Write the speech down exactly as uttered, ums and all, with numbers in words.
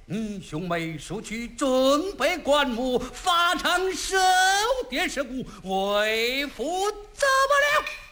你兄妹速去准备棺木，法场收爹尸骨，为父怎么了？